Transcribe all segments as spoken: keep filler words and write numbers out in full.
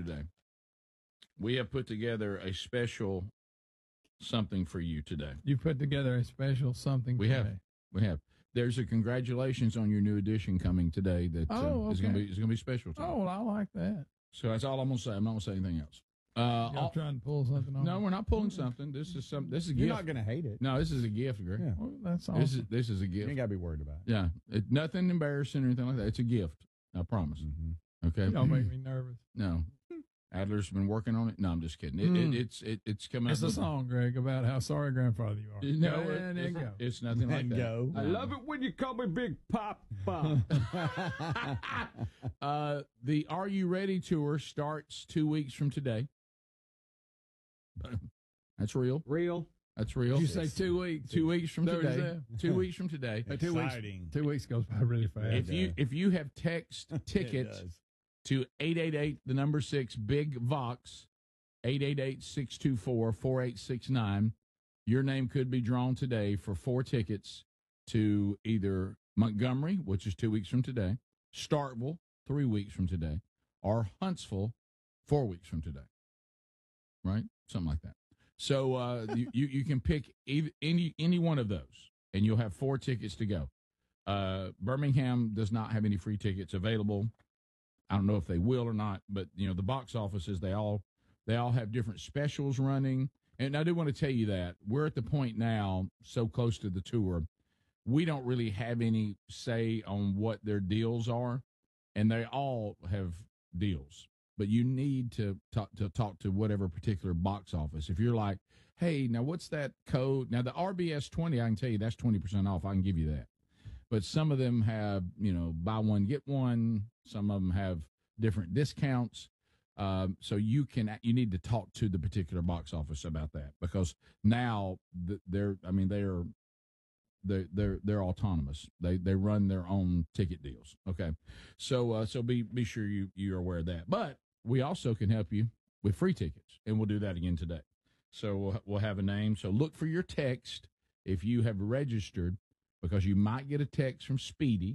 today. We have put together a special something for you today. You put together a special something We today. have. We have. There's a congratulations on your new edition coming today that Oh, uh, okay. is going to be is going to be special today. Oh, well, I like that. So that's all I'm going to say. I'm not going to say anything else. Uh, Y'all all- trying to pull something on no, me? we're not pulling something. This is some. This is a You're gift. not going to hate it. No, this is a gift, Greg. Yeah. Well, that's awesome. This is this is a You gift. ain't got to be worried about it. Yeah, it, nothing embarrassing or anything like that. It's a gift. I promise. Mm-hmm. Okay. Y'all make me nervous. No, Adler's been working on it. No, I'm just kidding. It, Mm. it, it's it, it's coming. It's up a with- song, Greg, about how sorry grandfather you are. No, Go it- ahead and it's, go. it's nothing like And that. go. No. I love it when you call me Big Papa. Uh, the Are You Ready tour starts two weeks from today. That's real. Real. That's real. Did you say two weeks? Two weeks from Thursday. today. Two weeks from today. Hey, two weeks. Exciting. Two weeks goes by really fast. If you if you have text It tickets does. to eight eight eight, the number six, Big Vox, eight eight eight, six two four, four eight six nine, your name could be drawn today for four tickets to either Montgomery, which is two weeks from today, Starkville, three weeks from today, or Huntsville, four weeks from today. Right? Something like that. So uh, you, you, you can pick either, any any one of those, and you'll have four tickets to go. Uh, Birmingham does not have any free tickets available. I don't know if they will or not, but you know the box offices they all they all have different specials running. And I do want to tell you that we're at the point now, so close to the tour, we don't really have any say on what their deals are, and they all have deals. But you need to talk to talk to whatever particular box office. If you're like, hey, now what's that code? Now the R B S twenty, I can tell you that's twenty percent off. I can give you that. But some of them have, you know, buy one get one. Some of them have different discounts. Um, so you can you need to talk to the particular box office about that, because now they're I mean they're they're they're they're autonomous. They they run their own ticket deals. Okay, so uh, so be be sure you you're aware of that. But we also can help you with free tickets, and we'll do that again today. So we'll, we'll have a name. So look for your text if you have registered, because you might get a text from Speedy,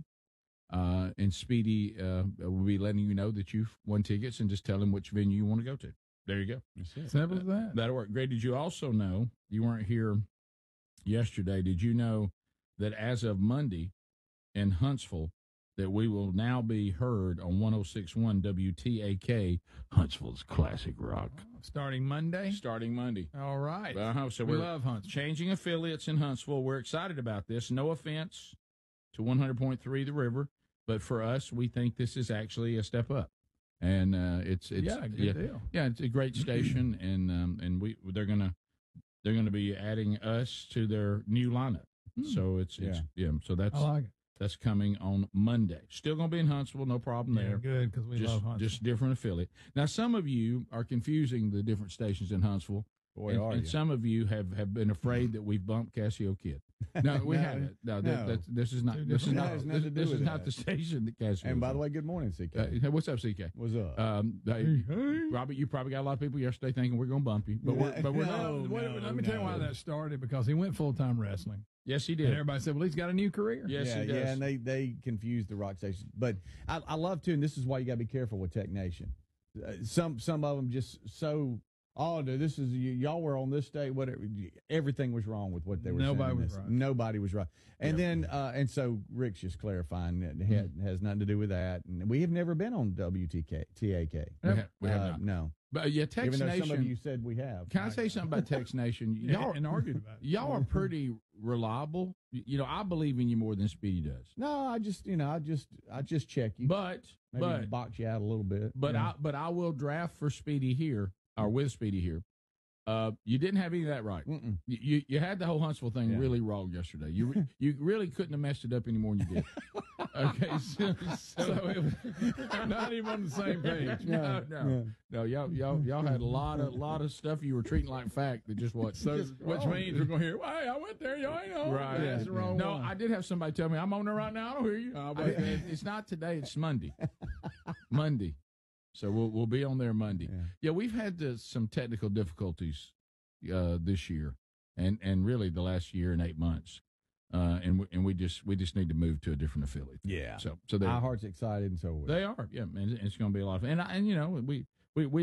uh, and Speedy uh, will be letting you know that you've won tickets, and just tell him which venue you want to go to. There you go. That's it. Simple as that. That'll work. Greg, did you also know, you weren't here yesterday, did you know that as of Monday in Huntsville, that we will now be heard on one oh six point one W T A K, Huntsville's classic rock, Starting Monday. starting Monday. All right. Uh-huh. So we we're love Huntsville. changing affiliates in Huntsville. We're excited about this. No offense to one hundred point three The River, but for us, we think this is actually a step up. And uh, it's it's Yeah, good yeah, deal. yeah, it's a great station, and um, and we they're gonna they're gonna be adding us to their new lineup. Hmm. So it's it's yeah. So that's I like it. that's coming on Monday. Still gonna be in Huntsville, no problem Yeah, there. good, because we just love Huntsville. just different affiliate. Now, some of you are confusing the different stations in Huntsville. Boy, and, are and you. some of you have, have been afraid that we've bumped Casio Kid. No, we No, haven't. No, that, no. That's, this is not. Two This is different- not. That has This, nothing to do this is with not that. the station that Casio. And by the way, good morning, C K. uh, hey, what's up, C K? What's up? Um, hey, Hey, hey. Robert, you probably got a lot of people yesterday thinking we're going to bump you, but we're, but we're No, not. Wait, no, let me tell you why no. that started, because he went full time wrestling, Yes, he and did. everybody said, "Well, he's got a new career." Yes, yeah, he does. yeah, and they they confuse the rock station. But I, I love to, and this is why you got to be careful with Tech Nation. Uh, some some of them just so oh, no, this is y- y'all were on this day. Whatever, everything was wrong with what they were. Nobody sending was us. right. Nobody was right. And Yeah. then uh, and so Rick's just clarifying that it had, has nothing to do with that. And we have never been on W T K T A K. we have, we have Uh, not. No, But uh, yeah, Tex even though Nation. some of you said we have. Can I say something about Tex Nation? Yeah, Y'all, and argued about it. y'all are pretty reliable. You you know, I believe in you more than Speedy does. No, I just you know I just I just check you. But Maybe but box you out a little bit. But Yeah. I but I will draft for Speedy here, or with Speedy here. Uh, you didn't have any of that right. Mm-mm. You you, you had the whole Huntsville thing Yeah. really wrong yesterday. You re- you really couldn't have messed it up any more than you did. Okay, so, so, So it was not even on the same page. no, no, no. Y'all y'all y'all had a lot of lot of stuff you were treating like fact that just what. So, Just which wrong. means we're going to hear, hey, I went there, y'all ain't know. Right. That's the Yeah. wrong No, one. I did have somebody tell me I'm on there right now. I don't hear you. Oh, I- but- it's not today. It's Monday. Monday. So we'll we'll be on there Monday. Yeah. Yeah, we've had uh, some technical difficulties uh, this year, and, and really the last year and eight months, uh, and we, and we just we just need to move to a different affiliate. Yeah. So so they Our heart's excited, and so are we. they are, yeah, and it's going to be a lot of fun. And I, and you know we we we